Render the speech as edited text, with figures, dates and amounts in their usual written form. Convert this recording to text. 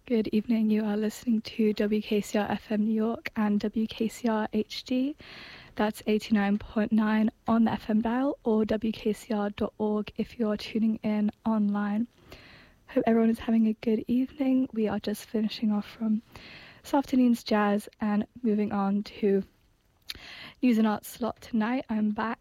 Good evening. You are listening to WKCR FM New York and WKCR HD. That's 89.9 on the FM dial or WKCR.org if you're tuning in online. Hope everyone is having a good evening. We are just finishing off from this afternoon's jazz and moving on to news and arts slot tonight. I'm back